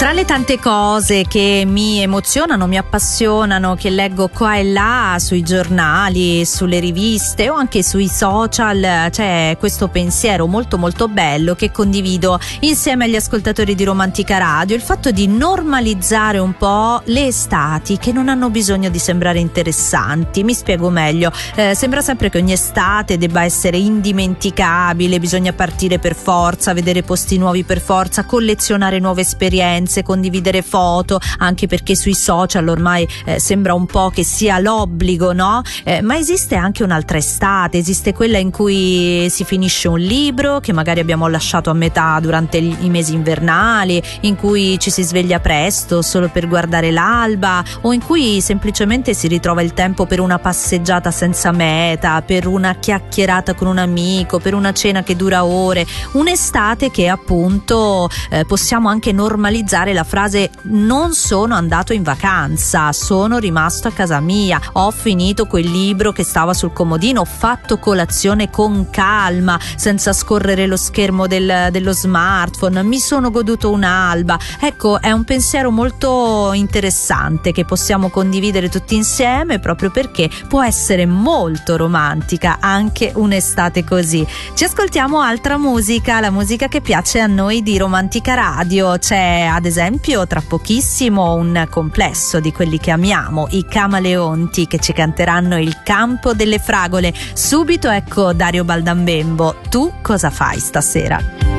Tra le tante cose che mi emozionano, mi appassionano, che leggo qua e là sui giornali, sulle riviste o anche sui social, c'è questo pensiero molto molto bello che condivido insieme agli ascoltatori di Romantica Radio: il fatto di normalizzare un po' le estati che non hanno bisogno di sembrare interessanti. Mi spiego meglio: sembra sempre che ogni estate debba essere indimenticabile, bisogna partire per forza, vedere posti nuovi per forza, collezionare nuove esperienze, condividere foto, anche perché sui social ormai sembra un po' che sia l'obbligo, no? Ma esiste anche un'altra estate, esiste quella in cui si finisce un libro che magari abbiamo lasciato a metà durante i mesi invernali, in cui ci si sveglia presto solo per guardare l'alba, o in cui semplicemente si ritrova il tempo per una passeggiata senza meta, per una chiacchierata con un amico, per una cena che dura ore. Un'estate che appunto possiamo anche normalizzare la frase: non sono andato in vacanza, sono rimasto a casa mia, ho finito quel libro che stava sul comodino, ho fatto colazione con calma senza scorrere lo schermo dello smartphone, mi sono goduto un'alba. Ecco, è un pensiero molto interessante che possiamo condividere tutti insieme, proprio perché può essere molto romantica anche un'estate così. Ci ascoltiamo altra musica, la musica che piace a noi di Romantica Radio. C'è ad esempio tra pochissimo un complesso di quelli che amiamo, i Camaleonti, che ci canteranno Il campo delle fragole. Subito ecco Dario Baldambembo, Tu cosa fai stasera?